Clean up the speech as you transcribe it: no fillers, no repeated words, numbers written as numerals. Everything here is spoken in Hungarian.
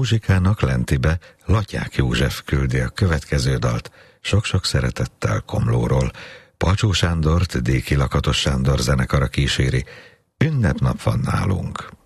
Muzsikának lentibe Latyák József küldi a következő dalt, sok-sok szeretettel Komlóról. Palcsó Sándort Déki Lakatos Sándor zenekara kíséri, Ünnepnap van nálunk.